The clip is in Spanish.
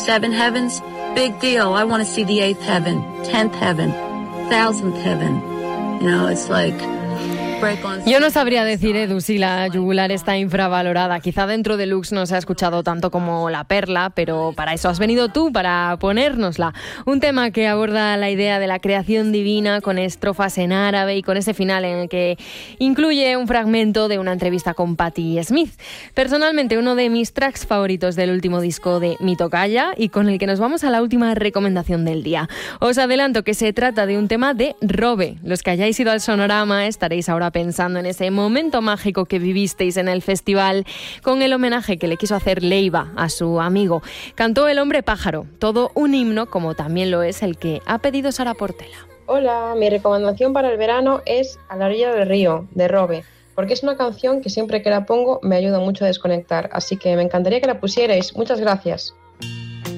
7 heavens, big deal. I want to see the 8th heaven, 10th heaven, 1000th heaven. You know, it's like... Yo no sabría decir, Edu, si la yugular está infravalorada. Quizá dentro de Lux no se ha escuchado tanto como La Perla, pero para eso has venido tú, para ponérnosla. Un tema que aborda la idea de la creación divina con estrofas en árabe y con ese final en el que incluye un fragmento de una entrevista con Patti Smith. Personalmente, uno de mis tracks favoritos del último disco de Mi Tocaya y con el que nos vamos a la última recomendación del día. Os adelanto que se trata de un tema de Robe. Los que hayáis ido al Sonorama estaréis ahora pensando en ese momento mágico que vivisteis en el festival con el homenaje que le quiso hacer Leiva a su amigo. Cantó El hombre pájaro, todo un himno, como también lo es el que ha pedido Sara Portela. Hola, mi recomendación para el verano es A la orilla del río, de Robe, porque es una canción que siempre que la pongo me ayuda mucho a desconectar, así que me encantaría que la pusierais. Muchas gracias.